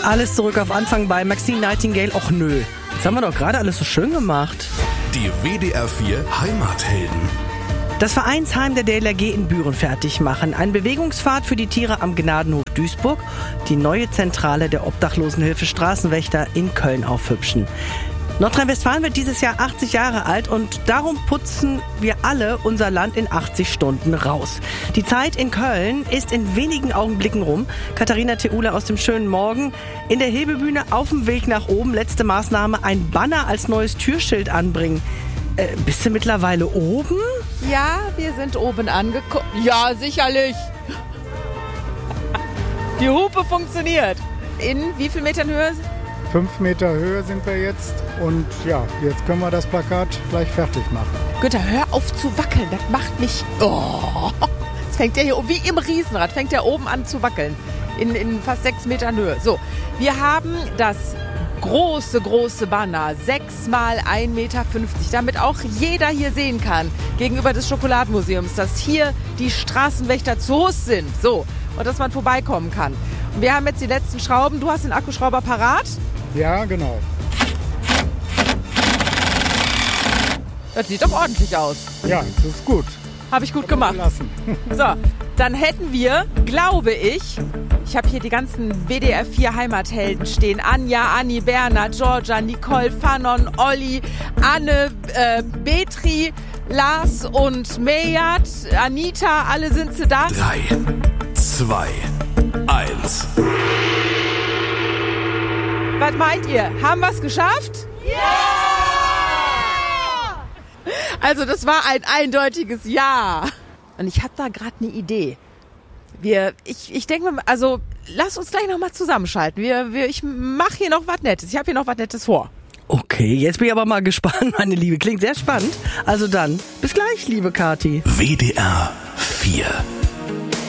Alles zurück auf Anfang bei Maxine Nightingale. Och nö, jetzt haben wir doch gerade alles so schön gemacht. Die WDR 4 Heimathelden. Das Vereinsheim der DLRG in Büren fertig machen. Ein Bewegungspfad für die Tiere am Gnadenhof Duisburg. Die neue Zentrale der Obdachlosenhilfe Straßenwächter in Köln aufhübschen. Nordrhein-Westfalen wird dieses Jahr 80 Jahre alt und darum putzen wir alle unser Land in 80 Stunden raus. Die Zeit in Köln ist in wenigen Augenblicken rum. Katharina Theule aus dem schönen Morgen. In der Hebebühne auf dem Weg nach oben. Letzte Maßnahme, ein Banner als neues Türschild anbringen. Bist du mittlerweile oben? Ja, wir sind oben angekommen. Ja, sicherlich. Die Hupe funktioniert. In wie viel Metern Höhe? 5 Meter Höhe sind wir jetzt und ja, jetzt können wir das Plakat gleich fertig machen. Günther, hör auf zu wackeln, das macht mich... Oh, jetzt fängt der hier, wie im Riesenrad, fängt der oben an zu wackeln. In fast 6 Metern Höhe. So, wir haben das große Banner, 6 mal 1,50 Meter, damit auch jeder hier sehen kann, gegenüber des Schokoladenmuseums, dass hier die Straßenwächter zu Hus sind. So, und dass man vorbeikommen kann. Und wir haben jetzt die letzten Schrauben. Du hast den Akkuschrauber parat? Ja, genau. Das sieht doch ordentlich aus. Ja, das ist gut. Habe ich gut gemacht. So, dann hätten wir, glaube ich habe hier die ganzen WDR 4 Heimathelden stehen. Anja, Anni, Bernhard, Georgia, Nicole, Fanon, Olli, Anne, Betri, Lars und Mejat, Anita, alle sind sie da. 3, 2, 1. Was meint ihr? Haben wir es geschafft? Ja! Also das war ein eindeutiges Ja. Und ich habe da gerade eine Idee. Ich denke mal, also lass uns gleich nochmal zusammenschalten. Ich mache hier noch was Nettes. Ich habe hier noch was Nettes vor. Okay, jetzt bin ich aber mal gespannt, meine Liebe. Klingt sehr spannend. Also dann, bis gleich, liebe Kathi. WDR 4